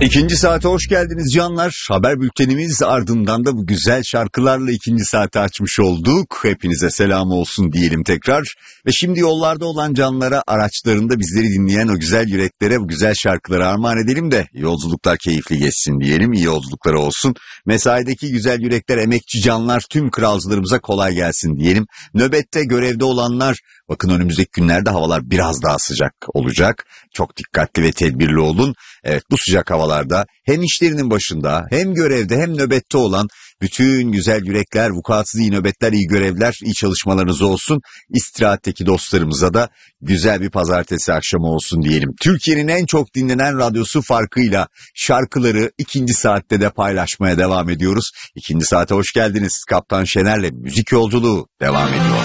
İkinci saate hoş geldiniz canlar. Haber bültenimiz ardından da bu güzel şarkılarla ikinci saati açmış olduk. Hepinize selam olsun diyelim tekrar. Ve şimdi yollarda olan canlara, araçlarında bizleri dinleyen o güzel yüreklere bu güzel şarkıları armağan edelim de yolculuklar keyifli geçsin diyelim. İyi yolculuklar olsun. Mesaideki güzel yürekler, emekçi canlar, tüm kralcılarımıza kolay gelsin diyelim. Nöbette, görevde olanlar, bakın önümüzdeki günlerde havalar biraz daha sıcak olacak. Çok dikkatli ve tedbirli olun. Evet, bu sıcak havalarda hem işlerinin başında hem görevde hem nöbette olan bütün güzel yürekler, vukuatsız iyi nöbetler, iyi görevler, iyi çalışmalarınız olsun. İstirahatteki dostlarımıza da güzel bir pazartesi akşamı olsun diyelim. Türkiye'nin en çok dinlenen radyosu farkıyla şarkıları ikinci saatte de paylaşmaya devam ediyoruz. İkinci saate hoş geldiniz. Kaptan Şener'le müzik yolculuğu devam ediyor.